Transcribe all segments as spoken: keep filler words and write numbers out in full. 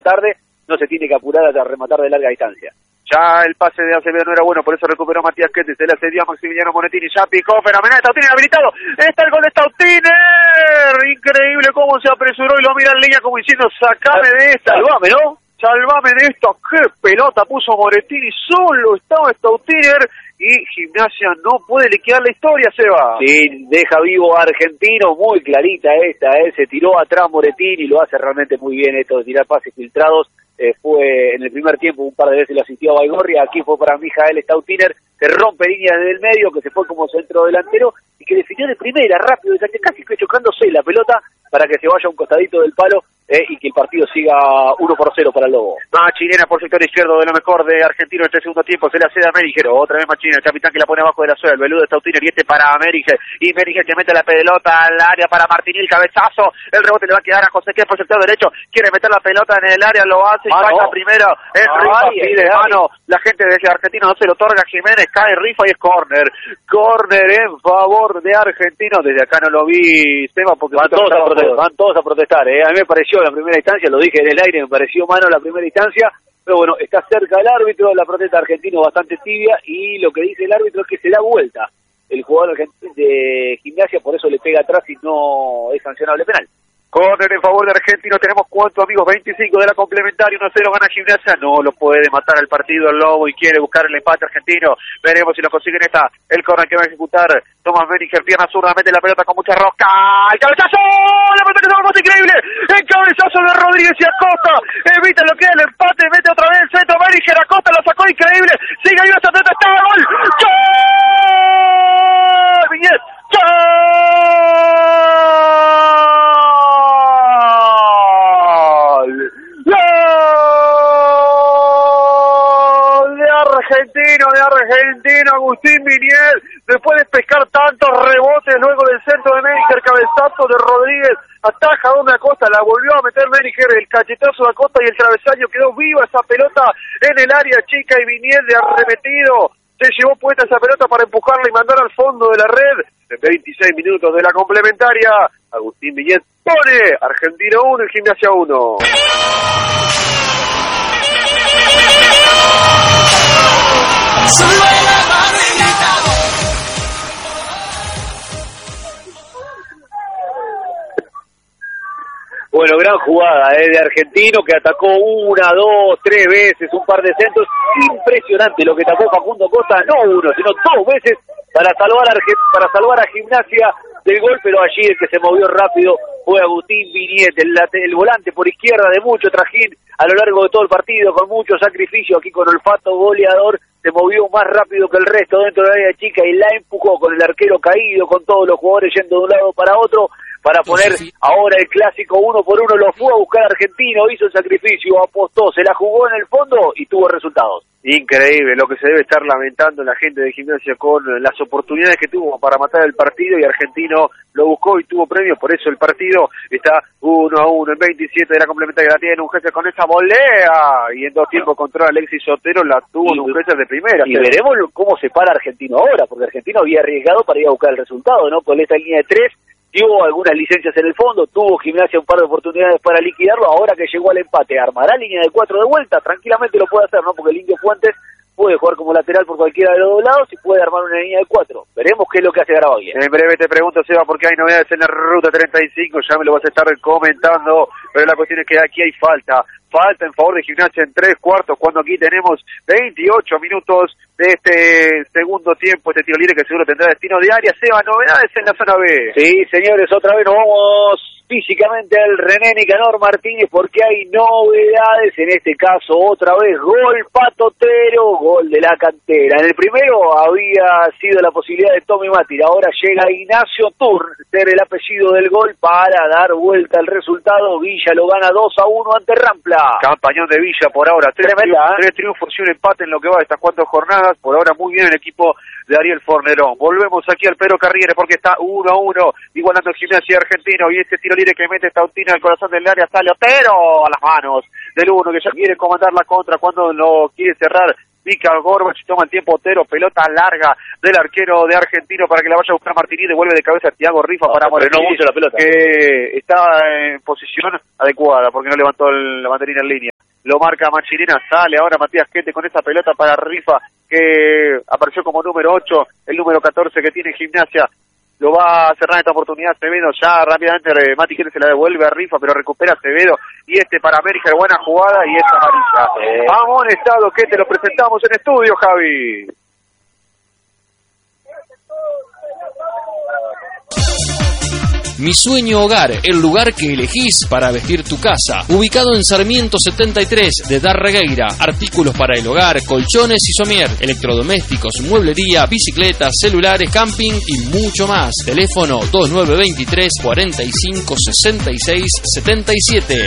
tarde, no se tiene que apurar a rematar de larga distancia. Ya el pase de Acevedo no era bueno, por eso recuperó Matías Quete, se le accedió a Maximiliano Monettini, ya picó, fenomenal, Stautiner habilitado, está el gol de Stautiner, increíble cómo se apresuró y lo mira en línea como diciendo, sacame de esta, salvame, ¿no? Salvame de esto, qué pelota puso Monettini, solo estaba Stautiner y Gimnasia no puede liquidar la historia, Seba. Sí, deja vivo a Argentino, muy clarita esta, ¿eh? Se tiró atrás Monettini, lo hace realmente muy bien esto de tirar pases filtrados. Eh, fue en el primer tiempo un par de veces lo asistió a Baigorria, aquí fue para Mijael Stautiner, que rompe líneas desde el medio, que se fue como centro delantero y que definió de primera, rápido, casi que chocándose la pelota para que se vaya a un costadito del palo eh, y que el partido siga uno por cero para el Lobo. Machinera por sector izquierdo, de lo mejor de Argentino en este segundo tiempo, se le accede a Meriger, otra vez Machinera, el capitán que la pone abajo de la suela, el veludo de Stautiner y este para Meriger, y Meriger que mete la pelota al área para Martinil, cabezazo, el rebote le va a quedar a José, que por sector derecho, quiere meter la pelota en el área, lo hace, mano. Falla primero, es Ay, rifa, ay, pide ay. mano, la gente de Argentino no se lo otorga, Jiménez cae, rifa y es córner, córner en favor de Argentino, desde acá no lo vi, Seba, porque van todos, a protestar, van todos a protestar, ¿eh? A mí me pareció en la primera instancia, lo dije en el aire, me pareció mano en la primera instancia, pero bueno, está cerca el árbitro, la protesta argentino bastante tibia, y lo que dice el árbitro es que se da vuelta el jugador de Gimnasia, por eso le pega atrás y no es sancionable penal. Córner en favor de Argentino, tenemos cuánto, amigos, veinticinco de la complementaria, uno cero gana Gimnasia, no lo puede matar el partido el Lobo y quiere buscar el empate argentino, veremos si lo consiguen esta, el córner que va a ejecutar Tomás Meriger, pierna zurda, mete la pelota con mucha rosca, el cabezazo, la pelota que se va increíble, el cabezazo de Rodríguez y Acosta, evita lo que es el empate, mete otra vez el centro, Meriger, Acosta lo sacó increíble, sigue ahí hasta atrás, está gol, ¡gol! Viñez, Argentino, de Argentino, Agustín Miniel, después de pescar tantos rebotes luego del centro de Meriger, cabezazo de Rodríguez, ataja a una Acosta, la volvió a meter Meriger, el cachetazo de Acosta y el travesaño, quedó viva esa pelota en el área chica y Miniel de arremetido, se llevó puesta esa pelota para empujarla y mandar al fondo de la red, en veintiséis minutos de la complementaria, Agustín Miniel pone Argentino uno y Gimnasia uno. Bueno, gran jugada eh, de Argentino que atacó una, dos, tres veces, un par de centros, impresionante lo que atacó Facundo Costa, no uno, sino dos veces para salvar a, para salvar a Gimnasia del gol, pero allí el que se movió rápido fue Agustín Viñet, el, el volante por izquierda de mucho trajín a lo largo de todo el partido, con mucho sacrificio, aquí con olfato goleador, se movió más rápido que el resto dentro del área chica y la empujó con el arquero caído, con todos los jugadores yendo de un lado para otro, para poner ahora el clásico uno por uno. Lo fue a buscar Argentino, hizo el sacrificio, apostó, se la jugó en el fondo y tuvo resultados. Increíble lo que se debe estar lamentando la gente de Gimnasia con las oportunidades que tuvo para matar el partido y Argentino lo buscó y tuvo premio, por eso el partido está uno a uno en veintisiete de la complementaria, la tiene un jefe con esa volea y en dos tiempos contra Alexis Sotero la tuvo en un jefe de primera. Y veremos cómo se para Argentino ahora, porque Argentino había arriesgado para ir a buscar el resultado, ¿no? Con esta línea de tres, dio algunas licencias en el fondo, tuvo Gimnasia un par de oportunidades para liquidarlo, ahora que llegó al empate, armará línea de cuatro de vuelta, tranquilamente lo puede hacer, ¿no? Porque el Indio Fuentes puede jugar como lateral por cualquiera de los dos lados y puede armar una línea de cuatro. Veremos qué es lo que hace Garavaglia. En breve te pregunto, Seba, porque hay novedades en la ruta treinta y cinco, ya me lo vas a estar comentando, pero la cuestión es que aquí hay falta. Falta en favor de Gimnasia en tres cuartos, cuando aquí tenemos veintiocho minutos de este segundo tiempo, este tiro libre que seguro tendrá destino de área. Seba, novedades en la zona B. Sí, señores, otra vez nos vamos físicamente al René Nicanor Martínez porque hay novedades, en este caso otra vez gol patotero, gol de la cantera. En el primero había sido la posibilidad de Tommy Mátira, ahora llega Ignacio Tur, ser el apellido del gol para dar vuelta al resultado. Villa lo gana dos a uno ante Rampla. Campañón de Villa por ahora, tres, Tremenda, triunfos, tres triunfos y un empate en lo que va de estas cuatro jornadas, por ahora muy bien el equipo de Ariel Fornerón. Volvemos aquí al Pedro Carriere porque está uno a uno, igualando el Gimnasia Argentino, y este tiro libre que mete Tautina al corazón del área, sale Otero a las manos del uno que ya quiere comandar la contra cuando lo quiere cerrar Mika Gorbach, toma el tiempo Otero, pelota larga del arquero de Argentino para que la vaya a buscar Martínez, devuelve de cabeza a Thiago Rifa no, para Martínez, no mucho la pelota, que está en posición adecuada porque no levantó el, la banderina en línea. Lo marca Machinena, sale ahora Matías Quete con esa pelota para Rifa que apareció como número ocho, el número catorce que tiene Gimnasia. Lo va a cerrar esta oportunidad Acevedo, ya rápidamente eh, Mati Quete se la devuelve a Rifa, pero recupera Acevedo, y este para América, buena jugada, y es amarilla. Eh. Amonestado Quete, lo presentamos en estudio, Javi. Mi Sueño Hogar, el lugar que elegís para vestir tu casa. Ubicado en Sarmiento setenta y tres de Darregueira. Artículos para el hogar, colchones y somier, electrodomésticos, mueblería, bicicletas, celulares, camping y mucho más. Teléfono dos nueve dos tres, cuarenta y cinco, sesenta y seis, setenta y siete.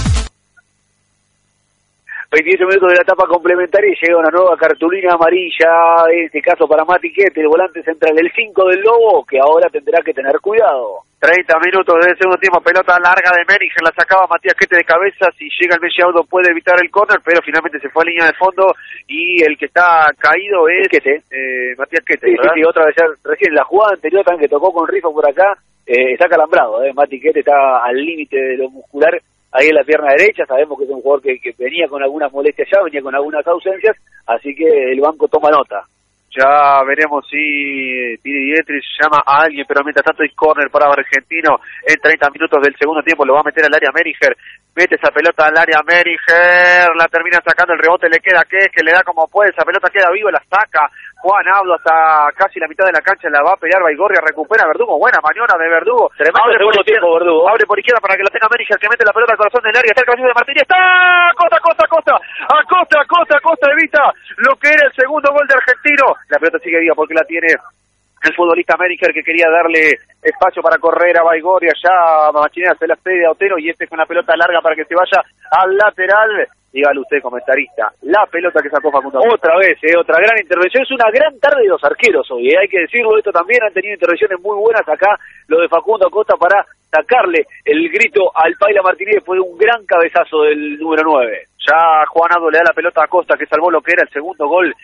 veintiocho minutos de la etapa complementaria y llega una nueva cartulina amarilla, en este caso para Mati Quete, el volante central del cinco del Lobo, que ahora tendrá que tener cuidado. treinta minutos del segundo tiempo, pelota larga de Meriger, la sacaba Matías Quete de cabeza, si llega el Messi-Auto puede evitar el córner, pero finalmente se fue a línea de fondo y el que está caído es Quete. Eh, Matías Quete. Sí, sí, sí, otra vez, ya, recién la jugada anterior también que tocó con Rifa por acá, eh, está calambrado, eh. Mati Quete está al límite de lo muscular, ahí en la pierna derecha, sabemos que es un jugador que, que venía con algunas molestias ya, venía con algunas ausencias, así que el banco toma nota. Ya veremos si Piri Dietrich llama a alguien, pero mientras tanto hay córner para Argentino en treinta minutos del segundo tiempo, lo va a meter al área Meriger, mete esa pelota al área Meriger, la termina sacando, el rebote le queda que es que le da como puede, esa pelota queda viva, la saca Juan Abdo hasta casi la mitad de la cancha, la va a pelear Baigorria, recupera Verdugo, buena maniobra de Verdugo, tremendo segundo tiempo Verdugo, abre por izquierda para que lo tenga Meriger, que mete la pelota al corazón del área, está el caballo de Martínez, está Costa, Costa, Costa, a Costa, Costa, Costa evita lo que era el segundo gol de Argentino. La pelota sigue viva porque la tiene el futbolista Meriger, que quería darle espacio para correr a Baigorria, ya Machinera se la cede a Otero y este con la pelota larga para que se vaya al lateral. Dígale usted, comentarista, la pelota que sacó Facundo. Otra vez, eh, otra gran intervención, es una gran tarde de los arqueros hoy, eh, hay que decirlo, esto también han tenido intervenciones muy buenas acá, lo de Facundo Acosta para sacarle el grito al Paila Martínez después de un gran cabezazo del número nueve. Ya Juan Abdo le da la pelota a Acosta, que salvó lo que era el segundo gol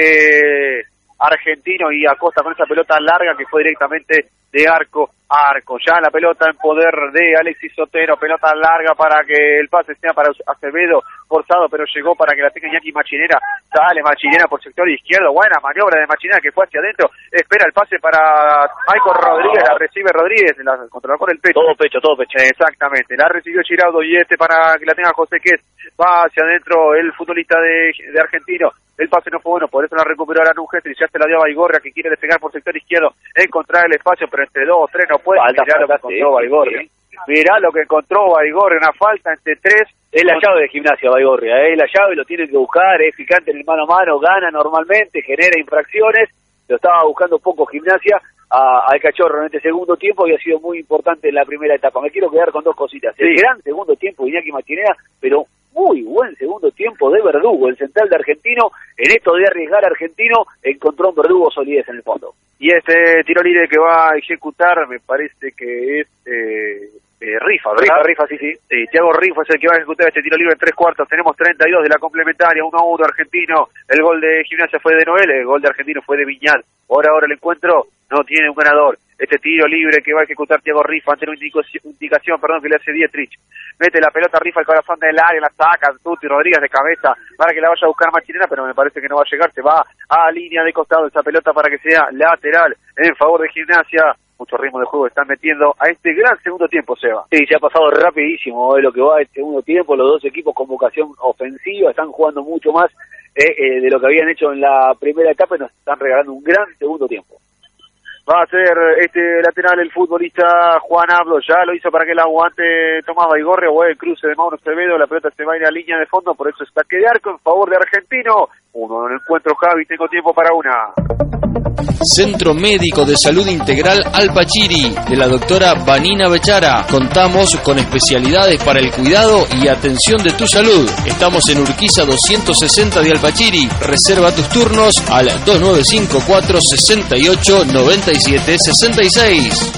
de Argentino, y Acosta con esa pelota larga que fue directamente de arco a arco. Ya la pelota en poder de Alexis Otero, pelota larga para que el pase sea para Acevedo, forzado, pero llegó para que la tenga Iñaki Machinera, sale Machinera por sector izquierdo, buena maniobra de Machinera que fue hacia adentro, espera el pase para Michael Rodríguez, la recibe Rodríguez, la controla con el pecho. Todo pecho, todo pecho. Exactamente, la recibió Giraudo y este para que la tenga José Quez, va hacia adentro el futbolista de, de Argentino. El pase no fue bueno, por eso la recuperó ahora Núñez y ya se la dio a Baigorria, que quiere despegar por sector izquierdo, encontrar el espacio, pero entre dos o tres no puede. Falta, mirá falta, lo que encontró sí, Baigorria. sí. Mirá lo que encontró Baigorria, una falta entre tres. Es la llave de Gimnasia Baigorria, es la llave, lo tiene que buscar, es picante en el mano a mano, gana normalmente, genera infracciones, lo estaba buscando poco Gimnasia a, al Cachorro en este segundo tiempo y ha sido muy importante en la primera etapa. Me quiero quedar con dos cositas. Sí. El gran segundo tiempo de Iñaki Machinera, pero muy buen segundo tiempo de Verdugo, el central de Argentino, en esto de arriesgar a Argentino, encontró un Verdugo solidez en el fondo. Y este tiro libre que va a ejecutar, me parece que es eh, eh, Rifa, ¿verdad? Rifa, Rifa, sí, sí. Sí, Thiago Rifa es el que va a ejecutar este tiro libre en tres cuartos. Tenemos treinta y dos de la complementaria, uno a uno Argentino. El gol de Gimnasia fue de Noel, el gol de Argentino fue de Viñal. Ahora, ahora el encuentro no tiene un ganador. Este tiro libre que va a ejecutar Thiago Rifa ante una indicación, perdón, que le hace Dietrich. Mete la pelota Rifa al corazón del área, la saca Tuti Rodríguez de cabeza para que la vaya a buscar Machinera, pero me parece que no va a llegar. Se va a línea de costado esa pelota para que sea lateral en favor de Gimnasia. Mucho ritmo de juego están metiendo a este gran segundo tiempo, Seba. Sí, se ha pasado rapidísimo eh, lo que va el segundo tiempo. Los dos equipos con vocación ofensiva están jugando mucho más eh, eh, de lo que habían hecho en la primera etapa y nos están regalando un gran segundo tiempo. Va a ser este lateral el futbolista Juan Abdo, ya lo hizo para que el aguante Tomás Baigorria, o el cruce de Mauro Acevedo, la pelota se va a ir a línea de fondo, por eso está que de arco en favor de Argentino. uno. En el encuentro, Javi, tengo tiempo para una. Centro Médico de Salud Integral Alpachiri, de la doctora Vanina Bechara. Contamos con especialidades para el cuidado y atención de tu salud. Estamos en Urquiza doscientos sesenta de Alpachiri. Reserva tus turnos al dos nueve cinco cuatro seis ocho nueve siete seis seis.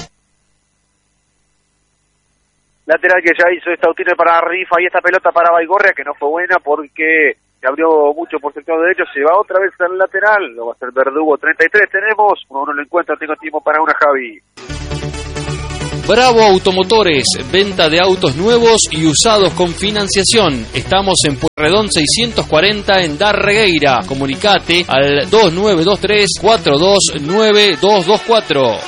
Lateral que ya hizo esta Autiner para Rifa y esta pelota para Baigorria, que no fue buena porque se abrió mucho por sector derecho. Se va otra vez al lateral, lo va a hacer Verdugo. Treinta y tres tenemos, uno no lo encuentra, tengo tiempo para una, Javi. Bravo Automotores, venta de autos nuevos y usados con financiación. Estamos en Pueyrredón seiscientos cuarenta en Darregueira. Comunicate al dos nueve dos tres cuatro dos nueve dos dos cuatro.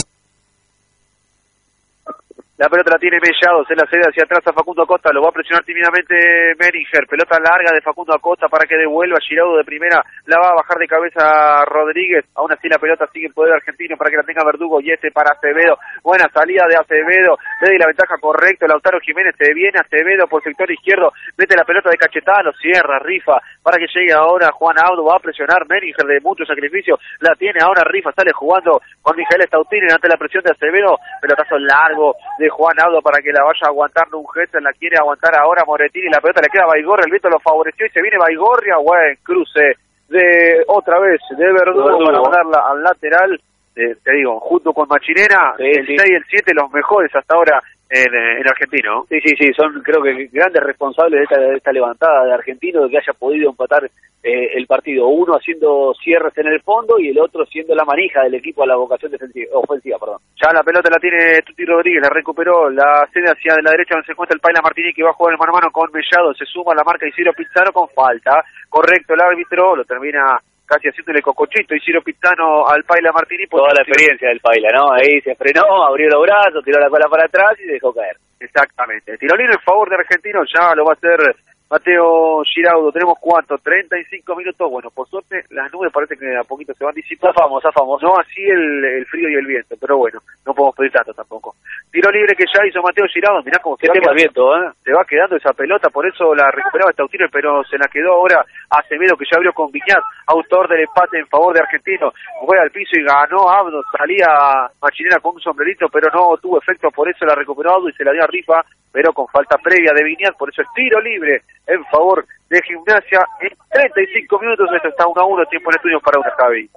La pelota la tiene Mellado, se la cede hacia atrás a Facundo Acosta, lo va a presionar tímidamente Meringer, pelota larga de Facundo Acosta para que devuelva Giraudo de primera, la va a bajar de cabeza Rodríguez, aún así la pelota sigue en poder argentino para que la tenga Verdugo y este para Acevedo, buena salida de Acevedo, le da la ventaja correcto, Lautaro Jiménez se viene Acevedo por sector izquierdo, mete la pelota de cachetada, lo cierra Rifa, para que llegue ahora Juan Audo, va a presionar Meringer de mucho sacrificio, la tiene ahora Rifa, sale jugando con Mijael Stautiner ante la presión de Acevedo, pelotazo largo de Juan Audo para que la vaya aguantando un gesto, la quiere aguantar ahora Moretini, la pelota le queda a Baigorria, el viento lo favoreció y se viene Baigorria, buen cruce de otra vez de Verdugo, Verdugo. Para mandarla al lateral, eh, te digo, junto con Machinena, sí, el sí. seis y el siete los mejores hasta ahora en, en Argentino. Sí, sí, sí, son creo que grandes responsables de esta, de esta levantada de Argentino, de que haya podido empatar eh, el partido, uno haciendo cierres en el fondo y el otro siendo la manija del equipo a la vocación defensiva, ofensiva, perdón. Ya la pelota la tiene Tuti Rodríguez, la recuperó, la cede hacia la derecha donde se encuentra el Paila Martínez, que va a jugar el mano a mano con Mellado, se suma a la marca Isidro Pizarro con falta, correcto el árbitro, lo termina casi haciéndole cocochito Isidro Pizano al Paila Martínez. Toda la experiencia del Paila, ¿no? Ahí se frenó, abrió los brazos, tiró la cola para atrás y dejó caer. Exactamente. Tiro libre en favor de Argentino, ya lo va a hacer Mateo Giraudo. Tenemos cuánto, treinta y cinco minutos. Bueno, por suerte las nubes parece que a poquito se van disipando. Zafamos, zafamos. No así el, el frío y el viento, pero bueno, no podemos pedir tanto tampoco. Tiro libre que ya hizo Mateo Giraudo. Mirá cómo se va, quedando, viento, ¿eh? se va quedando esa pelota, por eso la recuperaba Stautiner, pero se la quedó ahora Acevedo, que ya abrió con Viñat, autor del empate en favor de Argentino. Fue al piso y ganó Abdo. Salía Machinera con un sombrerito, pero no tuvo efecto, por eso la recuperó Abdo y se la dio a Rifa, pero con falta previa de Viñat, por eso es tiro libre en favor de Gimnasia en treinta y cinco minutos. Esto está uno a uno, tiempo en estudios para una, Javi.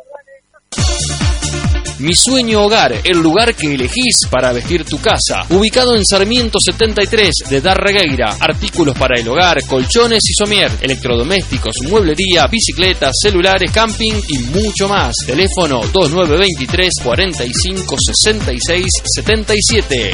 Mi Sueño Hogar, el lugar que elegís para vestir tu casa. Ubicado en Sarmiento setenta y tres de Darregueira. Artículos para el hogar, colchones y somier, electrodomésticos, mueblería, bicicletas, celulares, camping y mucho más. Teléfono dos nueve dos tres cuarenta y cinco sesenta y seis setenta y siete.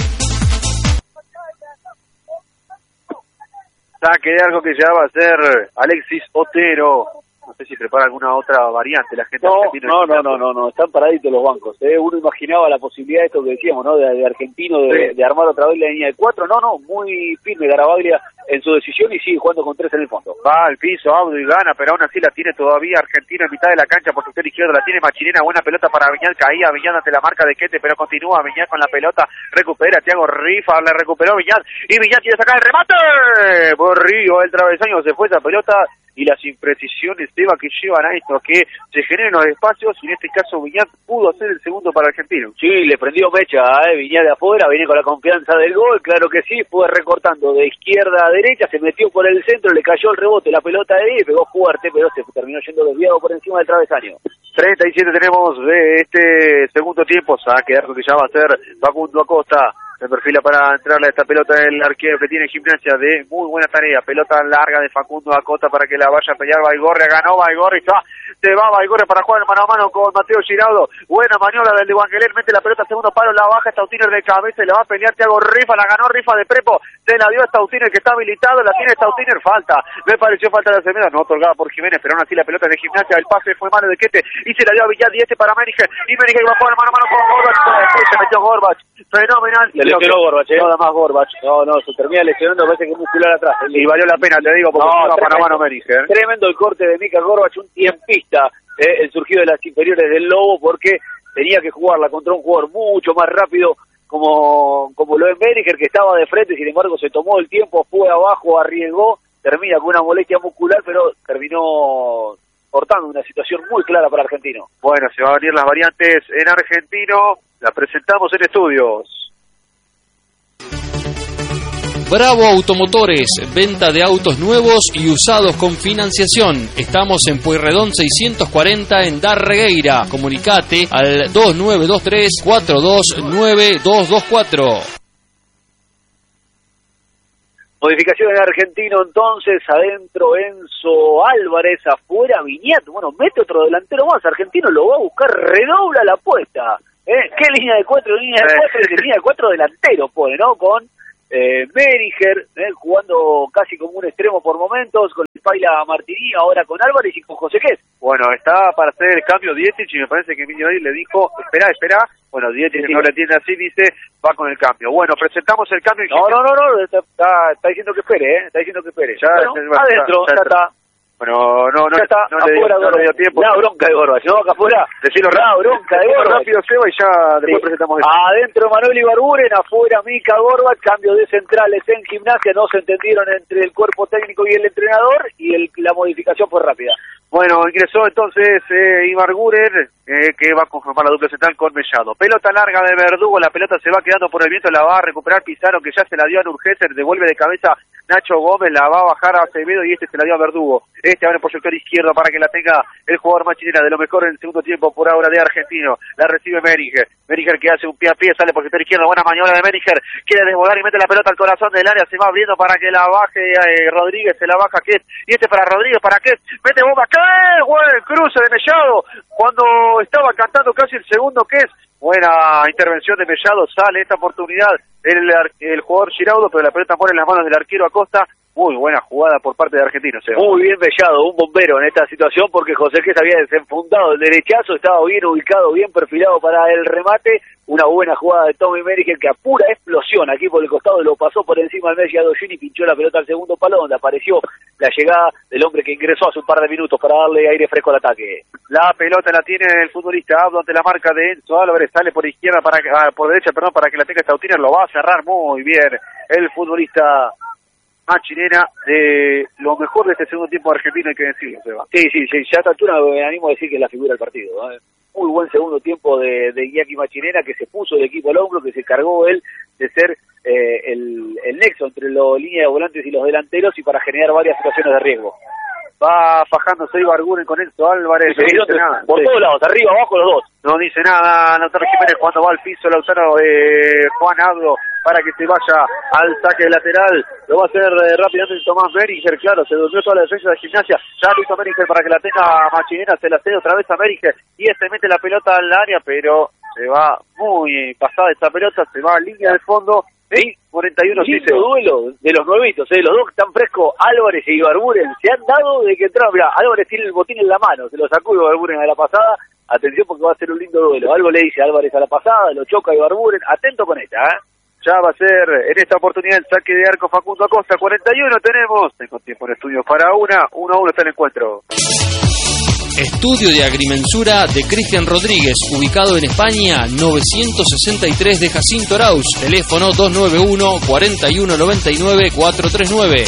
Saque de algo que ya va a ser Alexis Otero. No sé si prepara alguna otra variante la gente. No, no, no, no, no, no, están paraditos los bancos. ¿eh? Uno imaginaba la posibilidad de esto que decíamos, ¿no? De, de Argentino, de, sí. de armar otra vez la línea de cuatro. No, no, muy firme Garavaglia en su decisión y sigue jugando con tres en el fondo. Va al piso, Abdo y gana, pero aún así la tiene todavía Argentina en mitad de la cancha por sector izquierdo. La tiene Machinena, buena pelota para Viñat, caía Viñat ante la marca de Quete, pero continúa Viñat con la pelota, recupera Thiago Rifa, le recuperó Viñat y Viñat quiere sacar el remate. Por Río, el travesaño, se fue esa pelota. Y las imprecisiones de Eva que llevan a esto, que se generen los espacios, y en este caso Viñat pudo hacer el segundo para Argentino. Sí, le prendió mecha, ¿eh? Viñat de afuera, viene con la confianza del gol, claro que sí, fue recortando de izquierda a derecha, se metió por el centro, le cayó el rebote, la pelota de ahí, pegó fuerte, pero se terminó yendo desviado por encima del travesaño. treinta y siete tenemos de este segundo tiempo, saque de arco que ya va a ser Facundo Acosta. Se perfila para entrarle a esta pelota el arquero que tiene Gimnasia de muy buena tarea. Pelota larga de Facundo Acosta para que la vaya a pelear Baigorria. Ganó Baigorria. Se va Baigorria para jugar mano a mano con Mateo Giraudo. Buena maniobra del de Wangeler. Mete la pelota al segundo palo. La baja Stautiner de cabeza y la va a pelear Thiago Rifa. La ganó Rifa de Prepo. Se la dio a Stautiner que está habilitado. La tiene Stautiner. Falta. Me pareció falta de Acevedo. No otorgada por Jiménez. Pero aún así la pelota de Gimnasia. El pase fue malo de Quete. Y se la dio a Villar. Y este para Meriger. Y Meriger va a jugar mano a mano con Gorbach. Se metió Gorbach. Fenomenal. Se lesionó Gorbach, ¿eh? Nada más Gorbach. No, no, se termina lesionando, parece que es muscular atrás. Y valió la pena, te digo, porque no, no, mano a mano Meriger. Tremendo el corte de Mika Gorbach, un tiempista, eh, el surgido de las inferiores del Lobo, porque tenía que jugarla contra un jugador mucho más rápido como, como lo es Meriger, que estaba de frente, sin embargo se tomó el tiempo, fue abajo, arriesgó, termina con una molestia muscular, pero terminó cortando una situación muy clara para Argentino. Bueno, se van a venir las variantes en Argentino, la presentamos en estudios. Bravo Automotores, venta de autos nuevos y usados con financiación. Estamos en Pueyrredón seiscientos cuarenta en Darregueira. Comunicate al dos nueve dos tres, cuatro dos nueve, dos dos cuatro. Modificación en Argentino, entonces, adentro Enzo Álvarez, afuera Viñat. Bueno, mete otro delantero más, Argentino lo va a buscar, redobla la apuesta. ¿Eh? ¿Qué línea de cuatro? Línea de cuatro, de línea de cuatro delantero pone, ¿no? Con eh, Meriger, ¿eh? jugando casi como un extremo por momentos, con el Paila Martini, ahora con Álvarez y con José Quez. Bueno, está para hacer el cambio Dietrich y me parece que Emilio ahí le dijo, espera, espera. Bueno, Dietrich sí, sí. No le entiende así, dice, va con el cambio. Bueno, presentamos el cambio. Y no, no, no, no, está, está, está diciendo que espere, ¿eh? Está diciendo que espere. Ya, bueno, bueno, adentro, ya, ya está. está. Bueno, no, no, ya está, no, le, afuera, no le dio tiempo. La bronca de Gorba, ¿no? Acá afuera. Decilo la bronca de Gorba. rápido, Seba, y ya después sí. presentamos eso. Adentro Manuel Ibarburen, afuera Mica Gorba, cambio de centrales en Gimnasia, no se entendieron entre el cuerpo técnico y el entrenador, y el, la modificación fue rápida. Bueno, ingresó entonces eh, Ibarguren, eh, que va a conformar la dupla central con Mellado. Pelota larga de Verdugo, la pelota se va quedando por el viento, la va a recuperar Pizarro, que ya se la dio a Nurgeser, devuelve de cabeza Nacho Gómez, la va a bajar a Acevedo y este se la dio a Verdugo. Este abre por sector izquierdo para que la tenga el jugador Machinera, de lo mejor en el segundo tiempo por ahora de Argentino. La recibe Meriger, Meriger que hace un pie a pie, sale por sector izquierdo, buena maniobra de Meriger, quiere desbordar y mete la pelota al corazón del área, se va abriendo para que la baje eh, Rodríguez, se la baja Quet, y este para Rodríguez, para Quet, mete bomba, ¡qué buen cruce de Mellado! Cuando estaba cantando casi el segundo que es, buena intervención de Mellado, sale esta oportunidad el, el jugador Giraudo, pero la pelota pone en las manos del arquero Acosta. Muy buena jugada por parte de Argentinos. ¿eh? Muy bien Mellado, un bombero en esta situación, porque José Quez había desenfundado el derechazo, estaba bien ubicado, bien perfilado para el remate. Una buena jugada de Tommy Meriger que a pura explosión aquí por el costado lo pasó por encima del Messi a Dojin y pinchó la pelota al segundo palo, donde apareció la llegada del hombre que ingresó hace un par de minutos para darle aire fresco al ataque. La pelota la tiene el futbolista Abdo ante la marca de Enzo Álvarez, sale por izquierda, para ah, por derecha, perdón, para que la tenga Stautiner, lo va a cerrar muy bien el futbolista Machinera, de lo mejor de este segundo tiempo de Argentina, hay que decirlo, Seba. Sí, sí, sí, ya a esta altura me animo a decir que es la figura del partido, ¿eh? Muy buen segundo tiempo de, de Iñaki Machinera, que se puso el equipo al hombro, que se cargó él de ser eh, el, el nexo entre la línea de volantes y los delanteros y para generar varias situaciones de riesgo. Va fajándose Ibarguren con Enzo Álvarez. No dice nada. Por sí. todos lados, arriba, abajo, los dos. No dice nada Lautaro Jiménez cuando va al piso Lautaro eh, Juan Abdo para que se vaya al saque lateral. Lo va a hacer eh, rápidamente Tomás Meriger, claro, se durmió toda la defensa de Gimnasia. Ya lo hizo Meriger para que la tenga Machinera, se la cede otra vez a Meriger y este mete la pelota al área, pero se va muy pasada esta pelota, se va a línea de fondo. Sí, cuarenta y uno. Lindo duelo de los nuevitos, ¿eh? Los dos tan frescos, Álvarez y Ibarburen, se han dado de que entraron. Mira, Álvarez tiene el botín en la mano, se lo sacó Ibarburen a la pasada. Atención porque va a ser un lindo duelo. Algo le dice Álvarez a la pasada, lo choca Ibarburen. Atento con esta, ¿eh? Ya va a ser en esta oportunidad el saque de arco Facundo Acosta. cuarenta y uno tenemos. Tengo tiempo en estudio para una. uno a uno está el encuentro. Estudio de Agrimensura de Cristian Rodríguez, ubicado en España, novecientos sesenta y tres de Jacinto Arauz, teléfono dos nueve uno, cuatro uno nueve nueve, cuatro tres nueve.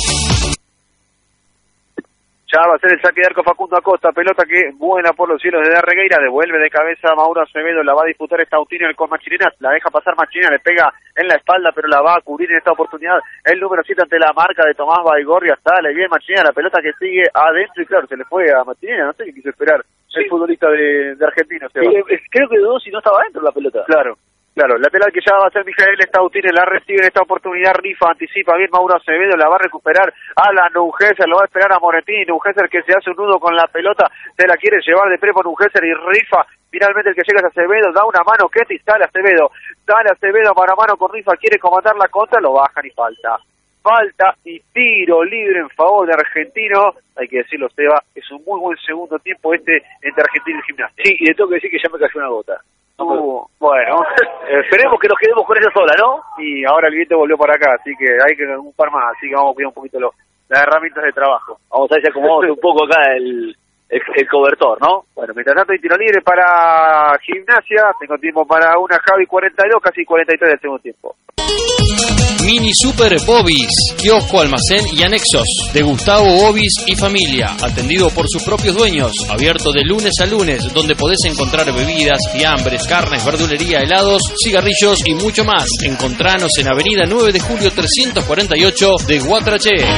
Ya va a ser el saque de arco Facundo Acosta, pelota que buena por los cielos de Darregueira, devuelve de cabeza Mauro Acevedo, la va a disputar esta Stautiner con Machinera, la deja pasar Machinera, le pega en la espalda, pero la va a cubrir en esta oportunidad el número siete ante la marca de Tomás Baigorria, sale bien Machinera, la pelota que sigue adentro y claro, se le fue a Machinera, no sé qué quiso esperar sí. el futbolista de, de Argentina. Sí, creo que dudó si no estaba adentro la pelota. Claro. Claro, lateral que ya va a ser Mijael Stautiner, la recibe en esta oportunidad, Rifa, anticipa bien Mauro Acevedo, la va a recuperar Alan Nungeser, lo va a esperar a Moretti, Nungeser que se hace un nudo con la pelota, se la quiere llevar de prepo Nungeser y Rifa, finalmente el que llega es Acevedo, da una mano, que y sale Acevedo, sale Acevedo para mano con Rifa, quiere comandar la contra, lo bajan y falta. Falta y tiro libre en favor de Argentino, hay que decirlo Seba, es un muy buen segundo tiempo este entre Argentino y Gimnasia. Sí, y le tengo que decir que ya me cayó una gota. Uh, bueno, esperemos que nos quedemos con esa sola, ¿no? Y ahora el viento volvió para acá, así que hay que un par más, así que vamos a cuidar un poquito lo, las herramientas de trabajo. Vamos a ver si acomodamos un poco acá el, el, el cobertor, ¿no? Bueno, mientras tanto hay tiro libre para Gimnasia, tengo tiempo para una Javi cuarenta y dos, casi cuarenta y tres del segundo tiempo. Mini Super Bobis, kiosco, almacén y anexos de Gustavo Bobis y familia, atendido por sus propios dueños, abierto de lunes a lunes, donde podés encontrar bebidas, fiambres, carnes, verdulería, helados, cigarrillos y mucho más. Encontranos en Avenida nueve de julio trescientos cuarenta y ocho de Guatraché.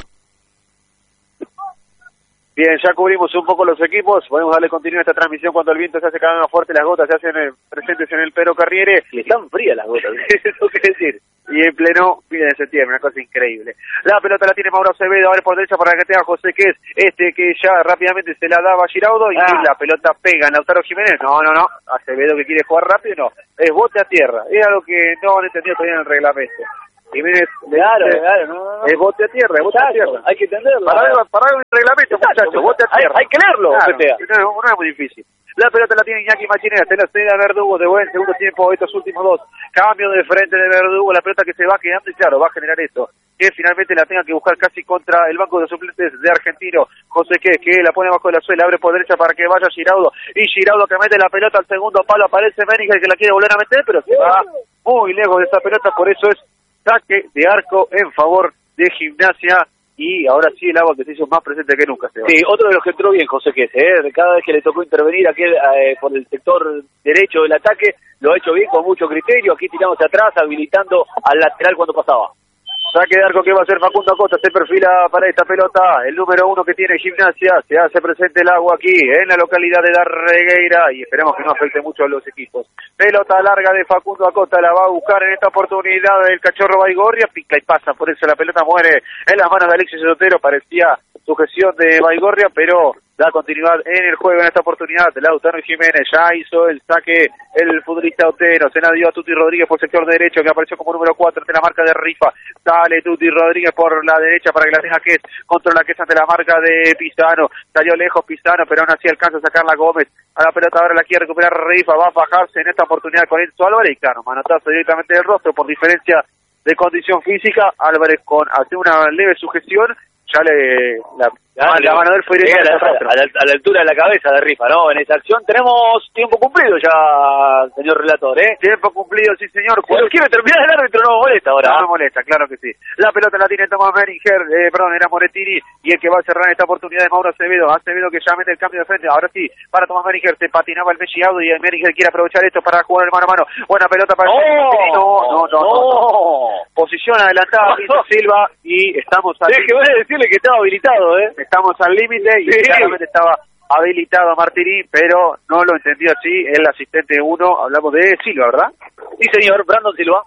Bien, ya cubrimos un poco los equipos, podemos darle continuidad a esta transmisión cuando el viento se hace cada vez más fuerte, las gotas se hacen eh, presentes en el Pero Carriere. Y están frías las gotas, eso quiere decir. Y en pleno fin de septiembre, una cosa increíble. La pelota la tiene Mauro Acevedo, ahora por derecha para que tenga José Quez, este que ya rápidamente se la daba a Giraudo y ah. la pelota pega en Lautaro Jiménez. No, no, no, Acevedo que quiere jugar rápido, no, es bote a tierra, es algo que no han entendido todavía en el reglamento. Jiménez, claro, dice, claro, no, no, no. es bote a tierra, es bote a tierra. Hay que entenderlo. Para, para el reglamento, muchachos, bote a tierra. Hay, hay que leerlo, claro, no, no es muy difícil. La pelota la tiene Iñaki Machinera, se la cede a Verdugo de buen segundo tiempo, estos últimos dos. Cambio de frente de Verdugo, la pelota que se va quedando y claro, va a generar esto. Que finalmente la tenga que buscar casi contra el banco de suplentes de Argentino. José Quez, que la pone bajo de la suela, abre por derecha para que vaya Giraudo. Y Giraudo que mete la pelota al segundo palo, aparece Méniger que la quiere volver a meter, pero se va muy lejos de esa pelota, por eso es saque de arco en favor de Gimnasia. Y ahora sí el agua que se hizo más presente que nunca. Sebastián. Sí, otro de los que entró bien, José Quez, ¿eh? Cada vez que le tocó intervenir aquel eh, por el sector derecho del ataque, lo ha hecho bien, con mucho criterio. Aquí tiramos atrás, habilitando al lateral cuando pasaba. Saque de arco que va a hacer Facundo Acosta, se perfila para esta pelota, el número uno que tiene Gimnasia, se hace presente el agua aquí en la localidad de Darregueira y esperemos que no afecte mucho a los equipos. Pelota larga de Facundo Acosta, la va a buscar en esta oportunidad el cachorro Baigorria, pica y pasa, por eso la pelota muere en las manos de Alexis Sotero, parecía sujeción de Baigorria, pero da continuidad en el juego en esta oportunidad. Lautaro Jiménez ya hizo el saque el futbolista Otero, se la dio a Tuti Rodríguez por sector derecho que apareció como número cuatro ante la marca de Rifa. Sale Tuti Rodríguez por la derecha para que la tenga Quez, controla Quez ante la marca de Pisano, salió lejos Pisano pero aún así alcanza a sacarla Gómez a la pelota, ahora la quiere recuperar Rifa, va a fajarse en esta oportunidad con Enzo Álvarez y claro, manotazo directamente del rostro por diferencia de condición física. Álvarez con hace una leve sujeción, ya le la, ah, la mano de él fue directa a, a, a, la, a la altura de la cabeza de Rifa, ¿no? En esa acción tenemos tiempo cumplido ya, señor relator, ¿eh? Tiempo cumplido, sí señor. Cuando quiere terminar el árbitro no me molesta ahora. No me molesta, claro que sí. La pelota la tiene Tomás Méniger, eh, perdón, era Morettini, y el que va a cerrar esta oportunidad de Mauro Acevedo. Acevedo que ya mete el cambio de frente, ahora sí, para Tomás Méniger, se patinaba el Messi Audo y el Méniger quiere aprovechar esto para jugar el mano a mano. Buena pelota para ¡Oh! el no, no, no, no, no. Posición adelantada, Vito Silva, y estamos al límite. Déjeme decirle que estaba habilitado, ¿eh? Estamos al límite y sí. Claramente estaba habilitado Martini, pero no lo entendió así el asistente uno, hablamos de Silva, ¿verdad? Sí, señor, Brandon Silva.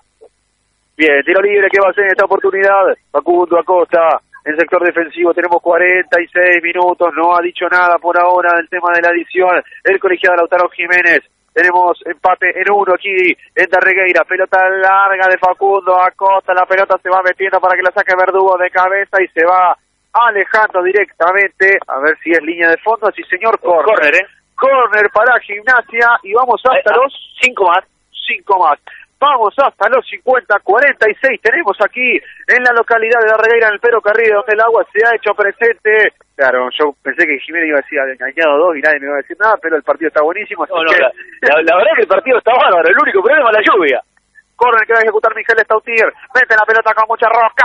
Bien, tiro libre que va a hacer en esta oportunidad Facundo Acosta, en el sector defensivo tenemos cuarenta y seis minutos, no ha dicho nada por ahora del tema de la adición, el colegiado Lautaro Jiménez. Tenemos empate en uno aquí en Darregueira, pelota larga de Facundo Acosta, la pelota se va metiendo para que la saque Verdugo de cabeza y se va alejando directamente, a ver si es línea de fondo, sí señor, corner, corner, ¿eh? Corner para Gimnasia y vamos hasta Ahí, los cinco más, cinco más. Vamos hasta los cincuenta, cuarenta y seis, tenemos aquí en la localidad de Darregueira, en el Pero Carriere, donde el agua se ha hecho presente. Claro, yo pensé que Jiménez iba a decir engañado dos y nadie me iba a decir nada, pero el partido está buenísimo. Así no, no, que... la, la, la verdad que el partido está bárbaro, el único problema es la lluvia. Corner que va a ejecutar Miguel Stautier, mete la pelota con mucha rosca,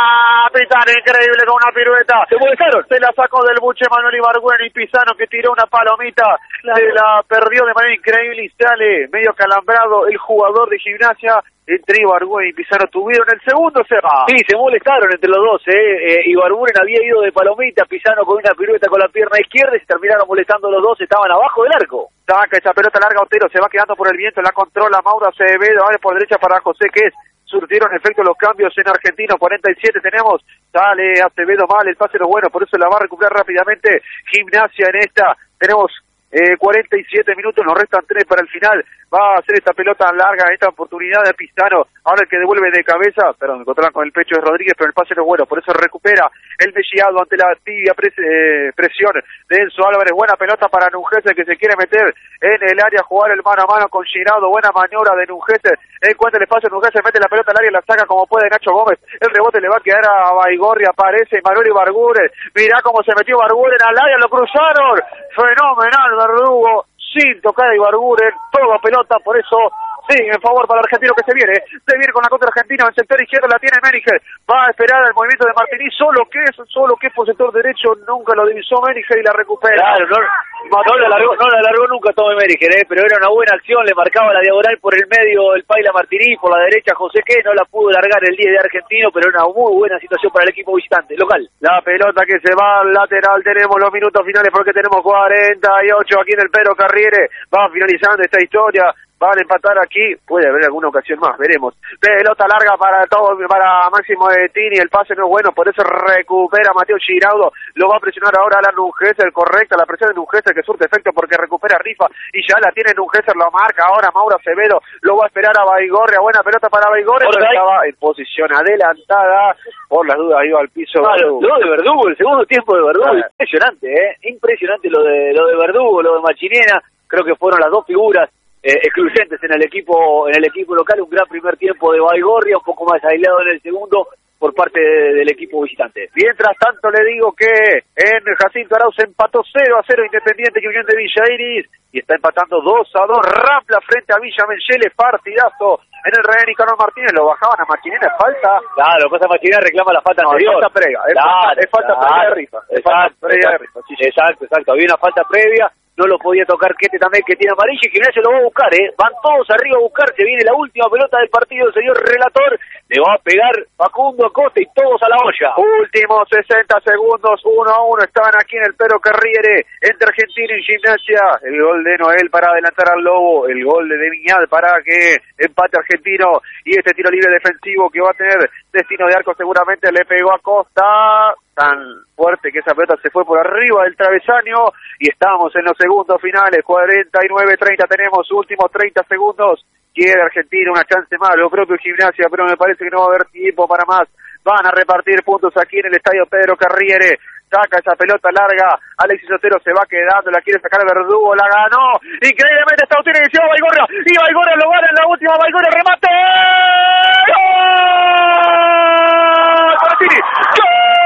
Pisano increíble con una pirueta, se molestaron, se la sacó del buche Manuel Ibargüen y Pisano que tiró una palomita, claro. Se la perdió de manera increíble y sale medio calambrado el jugador de Gimnasia. Entre Ibargüen y Pisano tuvieron el segundo, se va. Sí, se molestaron entre los dos, ¿eh? eh Ibargüen había ido de palomita, Pisano con una pirueta con la pierna izquierda y se terminaron molestando los dos, estaban abajo del arco. Saca esa pelota larga, Otero se va quedando por el viento, la controla Mauro Acevedo, ahora por derecha para José Quez. Surtieron efecto los cambios en Argentino, cuarenta y siete tenemos, sale Acevedo mal, el pase no es bueno, por eso la va a recuperar rápidamente Gimnasia en esta. Tenemos eh, cuarenta y siete minutos, nos restan tres para el final. Va a hacer esta pelota larga, esta oportunidad de Pistano. Ahora el que devuelve de cabeza, perdón, me controlan con el pecho de Rodríguez, pero el pase no es bueno, por eso recupera el Belliado ante la tibia pres eh, presión de Enzo Álvarez. Buena pelota para Nungesser, que se quiere meter en el área, jugar el mano a mano con Giraudo. Buena maniobra de Nungesser, encuentra el espacio, Nungesser mete la pelota al área, la saca como puede Nacho Gómez. El rebote le va a quedar a Baigorri, aparece Manuel Ibarguren. Mirá cómo se metió Ibarguren al área, lo cruzaron. Fenomenal Verdugo, sin tocar a Ibarguren, toda pelota, por eso sí, en favor para el argentino que se viene, se viene con la contra argentina, en el sector izquierdo la tiene Meniger, va a esperar el movimiento de Martini, solo que es, solo que es por sector derecho, nunca lo divisó Meniger y la recupera. Claro, no, no la alargó, no la alargó nunca Tommy Meniger, eh, pero era una buena acción, le marcaba la diagonal por el medio el Paila Martini, por la derecha José Que, no la pudo largar el diez de argentino, pero era una muy buena situación para el equipo visitante, local. La pelota que se va al lateral, tenemos los minutos finales porque tenemos cuarenta y ocho aquí en el Pero Carriere, va finalizando esta historia. Van a empatar aquí, puede haber alguna ocasión más, veremos. Pelota larga para todo, para Máximo de Tini, el pase no es bueno, por eso recupera Mateo Giraudo, lo va a presionar ahora a la Nungesser, correcta, la presión de Nungesser que surte efecto porque recupera Rifa y ya la tiene Nungesser, lo marca ahora Mauro Acevedo, lo va a esperar a Baigorria, buena pelota para Baigorria, pero estaba en posición adelantada, por las dudas iba al piso. Claro, lo de Verdugo, el segundo tiempo de Verdugo, ah. impresionante, eh, impresionante lo de, lo de Verdugo, lo de Machinena, creo que fueron las dos figuras Eh, excluyentes en el equipo en el equipo local, un gran primer tiempo de Baigorria, un poco más aislado en el segundo por parte de, del equipo visitante. Mientras tanto le digo que en Jacinto Arauz empató cero a cero Independiente que Unión de Villa Iris y está empatando dos a dos Rampla frente a Villa Menchele, partidazo en el Real Nicanor Martínez, lo bajaban a Machinena, es falta. Claro, cosa Machinena reclama la falta no, anterior. Es falta previa, es claro, falta, es falta claro, previa de Rifa. Es exacto, falta previa exacto, de Rifa. Sí, sí. exacto, exacto, había una falta previa. No lo podía tocar Quete también, que tiene amarillo, y Gimnasia lo va a buscar, ¿eh? Van todos arriba a buscar, se viene la última pelota del partido, señor relator, le va a pegar Facundo Acosta y todos a la olla. Últimos sesenta segundos, uno a uno, estaban aquí en el Pero Carriere, entre Argentina y Gimnasia, el gol de Noel para adelantar al Lobo, el gol de Viñal para que empate Argentino, y este tiro libre defensivo que va a tener destino de arco seguramente le pegó a Costa, tan fuerte que esa pelota se fue por arriba del travesaño, y estamos en los segundos finales, cuarenta y nueve treinta, tenemos últimos treinta segundos, quiere Argentina una chance más, lo propio Gimnasia, pero me parece que no va a haber tiempo para más, van a repartir puntos aquí en el estadio Pedro Carriere, saca esa pelota larga, Alexis Otero se va quedando, la quiere sacar Verdugo, la ganó, increíblemente está tiene que llevar Baigorria, y Baigorria lo gana en la última, Baigorria remate,